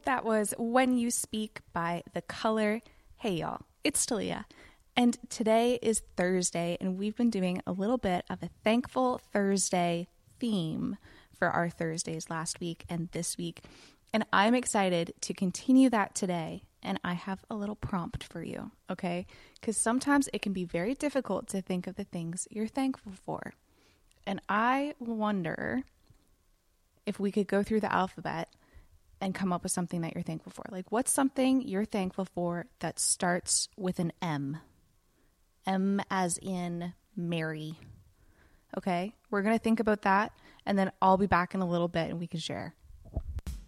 That was When You Speak by The Color. Hey, y'all, it's Talia. And today is Thursday, and we've been doing a little bit of a Thankful Thursday theme for our Thursdays last week and this week. And I'm excited to continue that today. And I have a little prompt for you, okay? Because sometimes it can be very difficult to think of the things you're thankful for. And I wonder if we could go through the alphabet and come up with something that you're thankful for. Like, what's something you're thankful for that starts with an M? M as in Mary. Okay? We're going to think about that, and then I'll be back in a little bit and we can share.